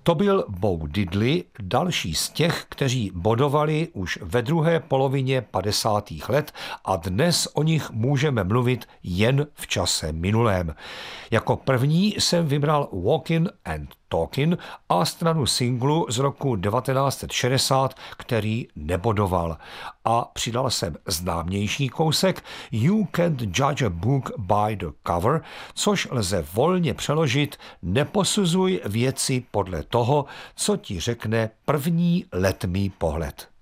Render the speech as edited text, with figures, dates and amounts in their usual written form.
To byl Bo Diddley, další z těch, kteří bodovali už ve druhé polovině 50. let a dnes o nich můžeme mluvit jen v čase minulém. Jako první jsem vybral Walkin' and Talkin' a stranu singlu z roku 1960, který nebodoval. A přidal jsem známější kousek You can't judge a book by the cover, což lze volně přeložit neposuzuj věci podle toho, co ti řekne první letmý pohled.